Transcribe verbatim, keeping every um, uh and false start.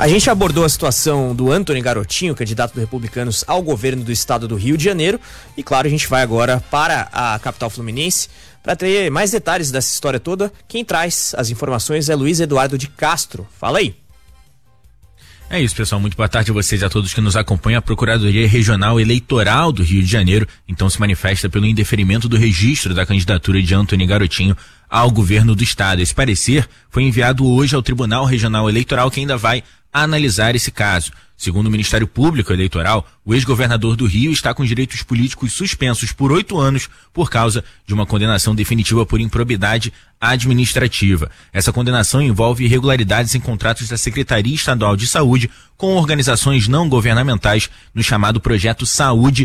A gente abordou a situação do Antony Garotinho, candidato do Republicanos ao governo do estado do Rio de Janeiro. E claro, a gente vai agora para a capital fluminense para ter mais detalhes dessa história toda. Quem traz as informações é Luiz Eduardo de Castro. Fala aí. É isso, pessoal. Muito boa tarde a vocês e a todos que nos acompanham. A Procuradoria Regional Eleitoral do Rio de Janeiro, então, se manifesta pelo indeferimento do registro da candidatura de Antony Garotinho ao governo do estado. Esse parecer foi enviado hoje ao Tribunal Regional Eleitoral, que ainda vai analisar esse caso. Segundo o Ministério Público Eleitoral, o ex-governador do Rio está com direitos políticos suspensos por oito anos por causa de uma condenação definitiva por improbidade administrativa. Essa condenação envolve irregularidades em contratos da Secretaria Estadual de Saúde com organizações não governamentais no chamado Projeto Saúde